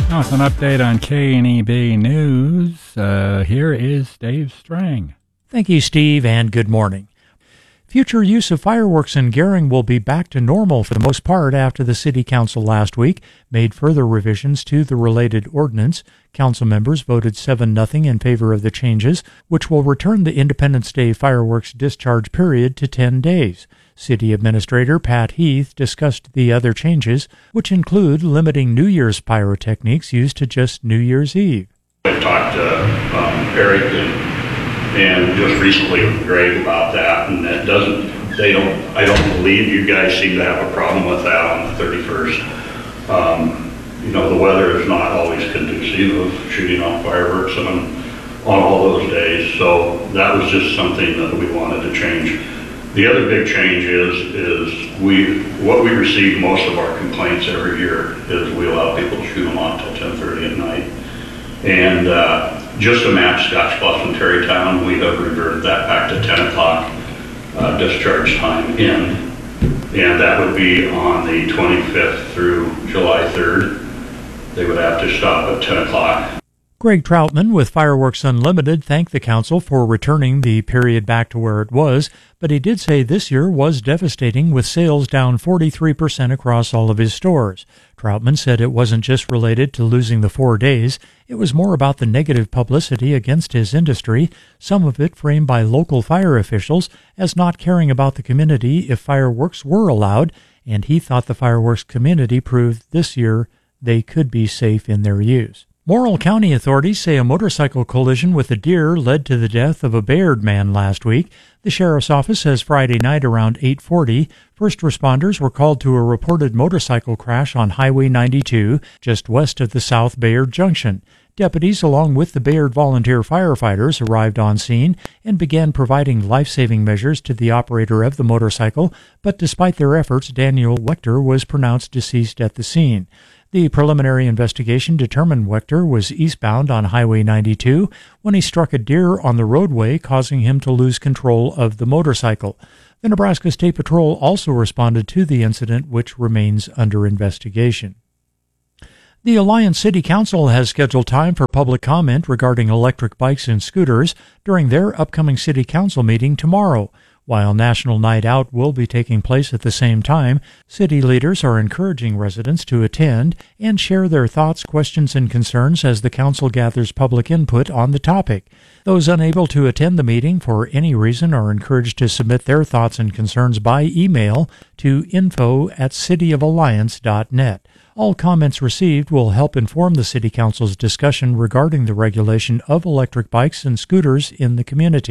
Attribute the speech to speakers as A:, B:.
A: Now it's an update on KNEB News. Here is Dave Strang.
B: Thank you, Steve, and good morning. Future use of fireworks in Gering will be back to normal for the most part after the City Council last week made further revisions to the related ordinance. Council members voted 7-0 in favor of the changes, which will return the Independence Day fireworks discharge period to 10 days. City Administrator Pat Heath discussed the other changes, which include limiting New Year's pyrotechnics used to just New Year's Eve.
C: I've talked to Eric and just recently with Greg about that, and that I don't believe you guys seem to have a problem with that on the 31st. The weather is not always conducive of shooting off fireworks on all those days, so that was just something that we wanted to change. The other big change is what we receive most of our complaints every year is we allow people to shoot them off till 10:30 at night. And just to match Scotch Bluff and Terrytown, we have reverted that back to 10 o'clock discharge time in. And that would be on the 25th through July 3rd. They would have to stop at 10 o'clock.
B: Greg Troutman with Fireworks Unlimited thanked the council for returning the period back to where it was, but he did say this year was devastating with sales down 43% across all of his stores. Troutman said it wasn't just related to losing the 4 days, it was more about the negative publicity against his industry, some of it framed by local fire officials as not caring about the community if fireworks were allowed, and he thought the fireworks community proved this year they could be safe in their use. Morrill County authorities say a motorcycle collision with a deer led to the death of a Bayard man last week. The sheriff's office says Friday night around 8:40, first responders were called to a reported motorcycle crash on Highway 92, just west of the South Bayard Junction. Deputies, along with the Bayard volunteer firefighters, arrived on scene and began providing life-saving measures to the operator of the motorcycle, but despite their efforts, Daniel Wechter was pronounced deceased at the scene. The preliminary investigation determined Wechter was eastbound on Highway 92 when he struck a deer on the roadway, causing him to lose control of the motorcycle. The Nebraska State Patrol also responded to the incident, which remains under investigation. The Alliance City Council has scheduled time for public comment regarding electric bikes and scooters during their upcoming City Council meeting tomorrow. While National Night Out will be taking place at the same time, city leaders are encouraging residents to attend and share their thoughts, questions, and concerns as the council gathers public input on the topic. Those unable to attend the meeting for any reason are encouraged to submit their thoughts and concerns by email to info@cityofalliance.net. All comments received will help inform the City Council's discussion regarding the regulation of electric bikes and scooters in the community.